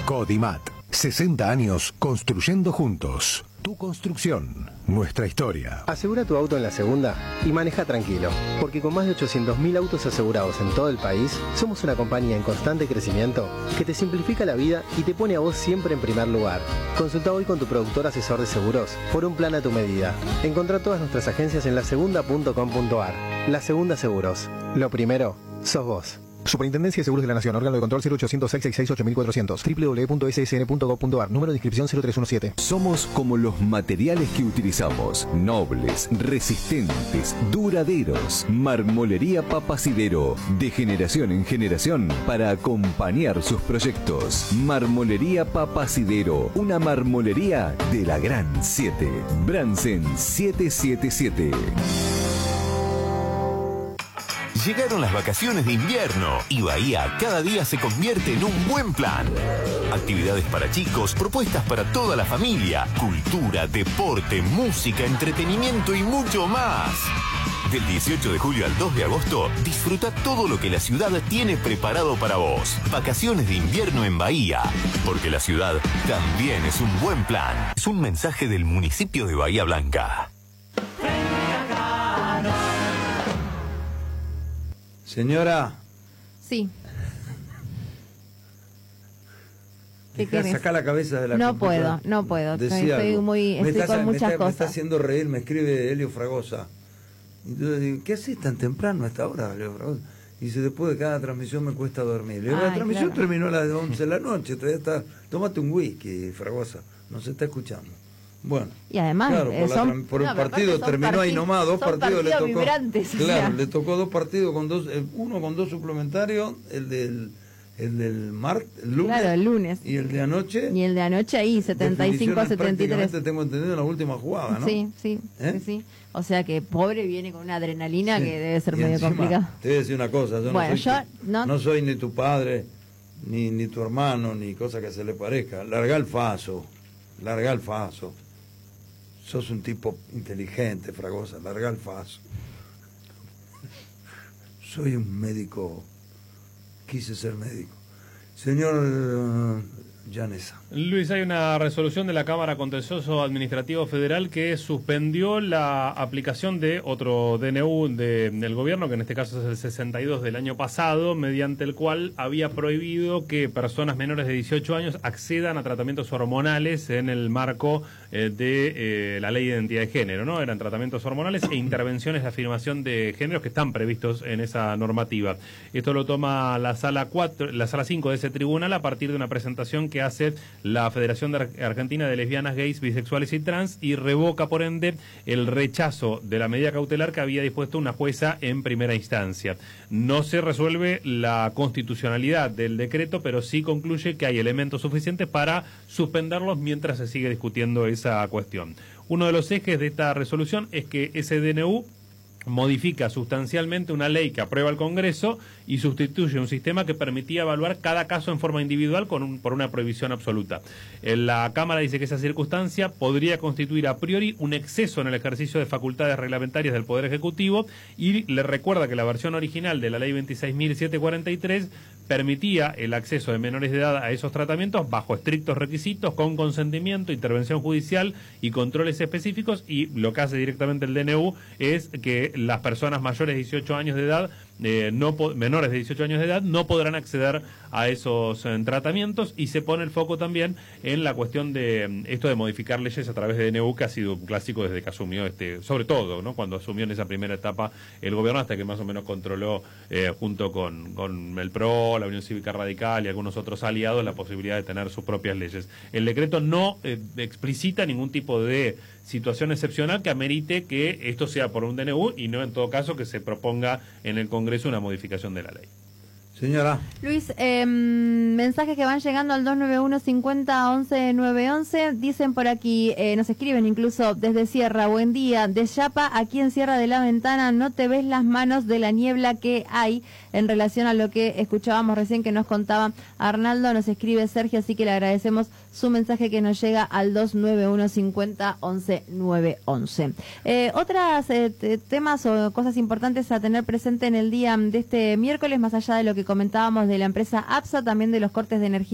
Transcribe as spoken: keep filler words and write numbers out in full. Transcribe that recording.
Codimat. sesenta años construyendo juntos. Tu construcción, nuestra historia. Asegura tu auto en La Segunda y maneja tranquilo, porque con más de ochocientos mil autos asegurados en todo el país, somos una compañía en constante crecimiento que te simplifica la vida y te pone a vos siempre en primer lugar. Consulta hoy con tu productor asesor de seguros por un plan a tu medida. Encontrá todas nuestras agencias en la segunda punto com punto ar. La Segunda Seguros. Lo primero, sos vos. Superintendencia de Seguros de la Nación, órgano de control cero ochocientos seis sesenta y seis ocho mil cuatrocientos, doble u doble u doble u punto ese ese ene punto gob punto ar, número de inscripción cero tres diecisiete. Somos como los materiales que utilizamos, nobles, resistentes, duraderos. Marmolería Papacidero, de generación en generación, para acompañar sus proyectos. Marmolería Papacidero, una marmolería de la Gran siete. Bransen siete siete siete. Llegaron las vacaciones de invierno y Bahía cada día se convierte en un buen plan. Actividades para chicos, propuestas para toda la familia, cultura, deporte, música, entretenimiento y mucho más. Del dieciocho de julio al dos de agosto, disfruta todo lo que la ciudad tiene preparado para vos. Vacaciones de invierno en Bahía, porque la ciudad también es un buen plan. Es un mensaje del municipio de Bahía Blanca. Señora. Sí. ¿Qué querés? Saca la cabeza de la No puedo, no puedo. Decía estoy algo. muy, me estoy está, con muchas me está, cosas. Me está haciendo reír, me escribe Helio Fragosa. Y yo digo, ¿qué haces tan temprano a esta hora, Helio Fragosa? Y dice, después de cada transmisión me cuesta dormir. Le digo, la Ay, transmisión claro. terminó a las once de la noche, todavía está. Tómate un whisky, Fragosa. No se está escuchando. Bueno, y además, claro, por, eh, son, la, por no, un partido terminó ahí nomás, dos son partidos, partidos le tocó. vibrantes, o Claro, sea. le tocó dos partidos con dos, eh, uno con dos suplementarios, el del el del martes, el lunes, Claro, el lunes. y el de anoche. Y el de anoche ahí, setenta y cinco a definiciones setenta y tres. prácticamente tengo entendido en la última jugada, ¿no? Sí, sí, ¿Eh? sí, sí. O sea que pobre viene con una adrenalina Sí. que debe ser Y medio encima, complicado. Te voy a decir una cosa, yo, Bueno, no, soy yo tu, no- no soy ni tu padre, ni, ni tu hermano, ni cosa que se le parezca. Larga el faso, larga el faso. Sos un tipo inteligente, Fragosa, larga el faso. Soy un médico, quise ser médico. Señor uh, Llanesa. Luis, hay una resolución de la Cámara Contencioso Administrativo Federal que suspendió la aplicación de otro D N U de, del gobierno, que en este caso es el sesenta y dos del año pasado, mediante el cual había prohibido que personas menores de dieciocho años accedan a tratamientos hormonales en el marco eh, de eh, la Ley de Identidad de Género, ¿no? Eran tratamientos hormonales e intervenciones de afirmación de géneros que están previstos en esa normativa. Esto lo toma la sala cuatro, la sala cinco de ese tribunal a partir de una presentación que hace la Federación de Ar- Argentina de Lesbianas, Gays, Bisexuales y Trans, y revoca por ende el rechazo de la medida cautelar que había dispuesto una jueza en primera instancia. No se resuelve la constitucionalidad del decreto, pero sí concluye que hay elementos suficientes para suspenderlos mientras se sigue discutiendo esa cuestión. Uno de los ejes de esta resolución es que ese D N U modifica sustancialmente una ley que aprueba el Congreso y sustituye un sistema que permitía evaluar cada caso en forma individual con un, por una prohibición absoluta. En la Cámara dice que esa circunstancia podría constituir a priori un exceso en el ejercicio de facultades reglamentarias del Poder Ejecutivo, y le recuerda que la versión original de la Ley veintiséis mil setecientos cuarenta y tres permitía el acceso de menores de edad a esos tratamientos bajo estrictos requisitos, con consentimiento, intervención judicial y controles específicos, y lo que hace directamente el D N U es que las personas mayores de dieciocho años de edad, eh, no menores de dieciocho años de edad, no podrán acceder a esos eh, tratamientos, y se pone el foco también en la cuestión de esto de modificar leyes a través de D N U, que ha sido un clásico desde que asumió, este, sobre todo, ¿no?, cuando asumió en esa primera etapa el gobierno, hasta que más o menos controló eh, junto con, con el P R O, la Unión Cívica Radical y algunos otros aliados la posibilidad de tener sus propias leyes. El decreto no eh, explicita ningún tipo de situación excepcional que amerite que esto sea por un D N U, y no en todo caso que se proponga en el Congreso una modificación de la ley. Señora. Luis, eh, mensajes que van llegando al dos nueve uno cincuenta once nueve once. Dicen por aquí, eh, nos escriben incluso desde Sierra: buen día, de Chapa, aquí en Sierra de la Ventana, no te ves las manos de la niebla que hay, en relación a lo que escuchábamos recién que nos contaba Arnaldo. Nos escribe Sergio, así que le agradecemos su mensaje que nos llega al dos nueve uno cincuenta once nueve once. Eh, otras eh, temas o cosas importantes a tener presente en el día de este miércoles, más allá de lo que comentábamos de la empresa APSA, también de los cortes de energía